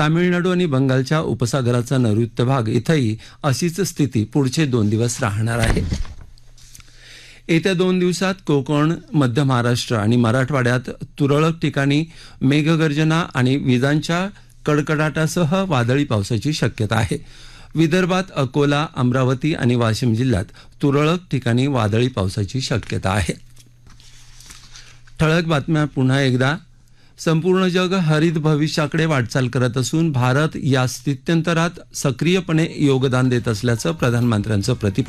तामिळनाडू आणि बंगालच्या उपसागराचा नैऋत्य भाग इथंही अशीच स्थिती पुढचे 2 दिवस राहणार आहे. येत्या 2 दिवसात कोकण, मध्य महाराष्ट्र आणि मराठवाड्यात तुरळक ठिकाणी मेघगर्जना आणि विजांच्या कडकडाटासह वादळी पावसाची शक्यता आहे. विदर्भात अकोला, अमरावती आणि वाशिम जिल्ह्यात तुरळक ठिकाणी वादळी पावसाची शक्यता आहे. ठळक बातम्या पुन्हा एकदा. संपूर्ण जग हरित भविष्याकडे वाटचाल करत असून भारत या स्थित्यंतरात सक्रियपणे योगदान देत असल्याचं प्रधानमंत्र्यांचं प्रतिपादन.